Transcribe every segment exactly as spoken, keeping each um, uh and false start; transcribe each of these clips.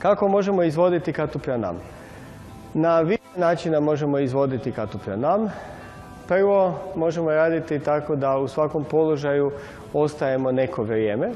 Kako možemo izvoditi Katu Pranam? Na više načina možemo izvoditi Katu Pranam. Prvo, možemo raditi tako da u svakom položaju ostajemo neko vrijeme.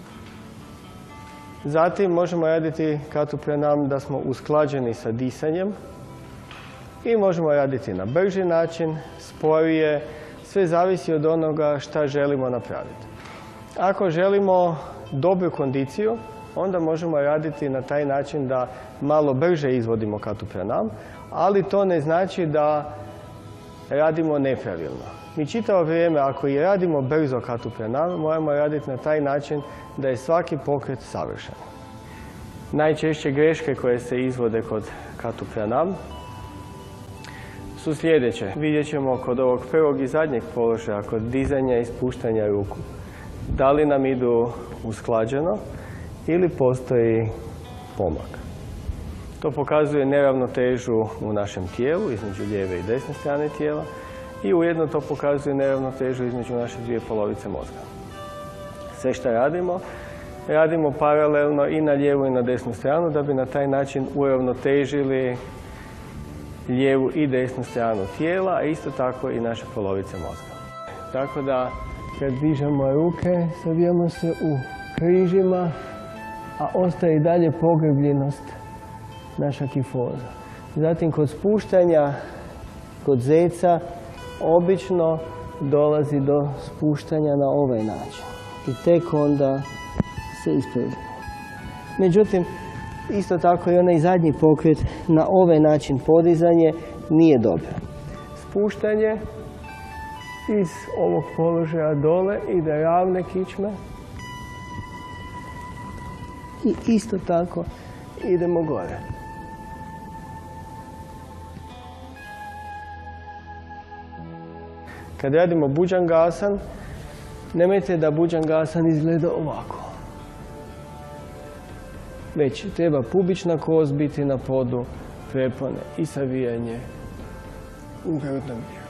Zatim možemo raditi Katu Pranam da smo usklađeni sa disanjem. I možemo raditi na brži način, sporije, sve zavisi od onoga šta želimo napraviti. Ako želimo dobru kondiciju, onda možemo raditi na taj način da malo brže izvodimo Katu Pranam, ali to ne znači da radimo nepravilno. Mi čitavo vrijeme, ako i radimo brzo Katu Pranam, moramo raditi na taj način da je svaki pokret savršen. Najčešće greške koje se izvode kod Katu Pranam su sljedeće. Vidjet ćemo kod ovog prvog i zadnjeg položaja, kod dizanja i spuštanja ruku. Da li nam idu usklađeno ili postoji pomak. To pokazuje neravnotežu u našem tijelu, između lijeve i desne strane tijela, i ujedno to pokazuje neravnotežu između naše dvije polovice mozga. Sve što radimo, radimo paralelno i na lijevu i na desnu stranu da bi na taj način uravnotežili lijevu i desnu stranu tijela, a isto tako i naše polovice mozga. Tako da, kad dižemo ruke, savijamo se u križima, a ostaje i dalje pogrbljenost naša kifoza. Zatim, kod spuštanja, kod zeca, obično dolazi do spuštanja na ovaj način. I tek onda se ispravimo. Međutim, isto tako i onaj zadnji pokret na ovaj način podizanje nije dobro. Spuštanje iz ovog položaja dole ide ravne kičme i isto tako idemo gore. Kad radimo Bhujangasan, nemojte da Bhujangasan izgleda ovako. Već treba pubična kost biti na podu, prepone i savijanje u grudnom dijelu.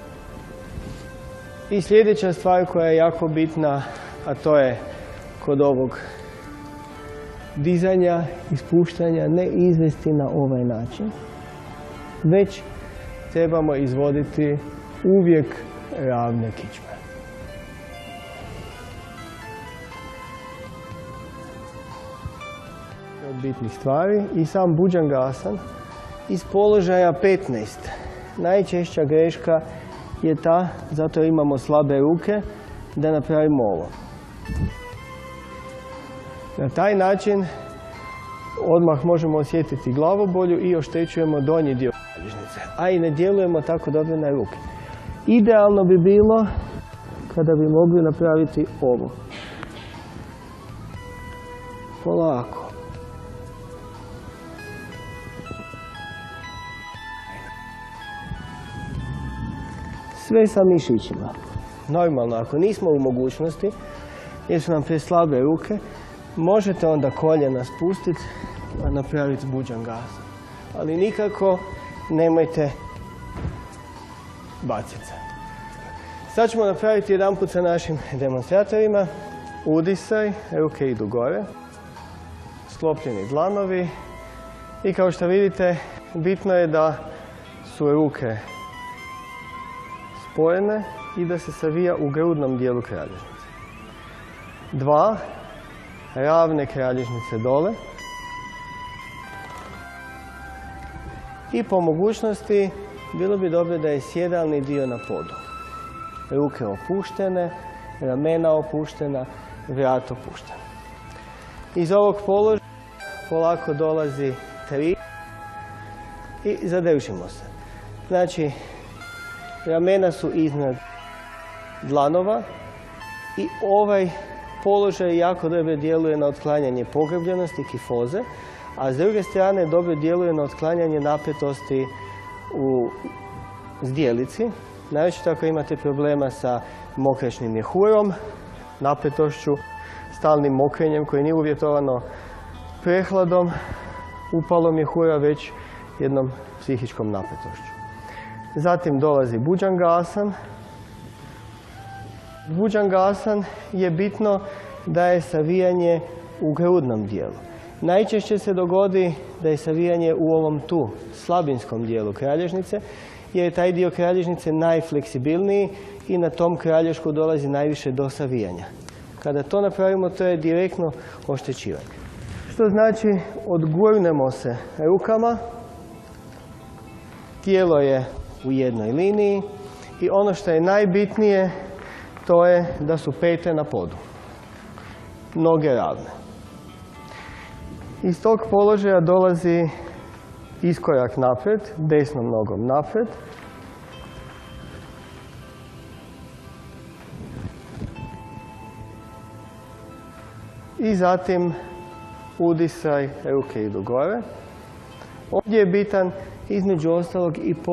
I sljedeća stvar koja je jako bitna, a to je kod ovog dizanja i spuštanja, ne izvesti na ovaj način, već trebamo izvoditi uvijek ravne kičme. Od bitnih stvari i sam Bhujangasan iz položaja petnaest. Najčešća greška je ta, zato imamo slabe ruke, da napravimo ovo. Na taj način odmah možemo osjetiti glavobolju i oštećujemo donji dio kralježnice, a i ne djelujemo tako dobro na ruke. Idealno bi bilo kada bi mogli napraviti ovo. Polako. Sve sa mišićima. Normalno, ako nismo u mogućnosti, jer su nam preslabe ruke, možete onda koljena spustiti i napraviti Bhujangasan. Ali nikako nemojte baciti se. Sad ćemo napraviti jedan put sa našim demonstratorima. Udisaj, ruke idu gore, sklopljeni dlanovi i kao što vidite, bitno je da su ruke spojene i da se savija u grudnom dijelu kralježnice. Dva, ravne kralježnice dole. I po mogućnosti bilo bi dobro da je sjedalni dio na podu. Ruke opuštene, ramena opuštena, vrat opušten. Iz ovog položaja polako dolazi tri i zadržimo se. Znači, ramena su iznad dlanova i ovaj položaj jako dobro djeluje na otklanjanje pogrbljenosti, kifoze, a s druge strane dobro djeluje na otklanjanje napetosti u zdjelici. Naročito ako imate problema sa mokraćnim mjehurom, napetošću, stalnim mokrenjem koje nije uvjetovano prehladom, upalom mjehura, već jednom psihičkom napetošću. Zatim dolazi Bhujangasan. Bhujangasan je bitno da je savijanje u grudnom dijelu. Najčešće se dogodi da je savijanje u ovom tu slabinskom dijelu kralježnice, jer je taj dio kralježnice najfleksibilniji i na tom kralješku dolazi najviše do savijanja. Kada to napravimo, to je direktno oštećivanje. Što znači, odgurnemo se rukama, tijelo je u jednoj liniji i ono što je najbitnije, to je da su pete na podu, noge ravne. Iz tog položaja dolazi iskorak naprijed, desnom nogom naprijed. I zatim udisaj, ruke idu gore. Ovdje je bitan između ostalog i